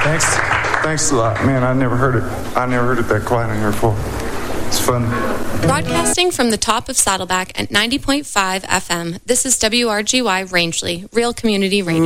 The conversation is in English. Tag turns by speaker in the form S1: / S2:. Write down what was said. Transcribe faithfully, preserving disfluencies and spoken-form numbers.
S1: Thanks.
S2: Thanks a lot, man. I never heard it. I never heard it that quiet in here before. It's fun.
S3: Broadcasting from the top of Saddleback at ninety point five F M, this is W R G Y Rangeley, Real Community Radio.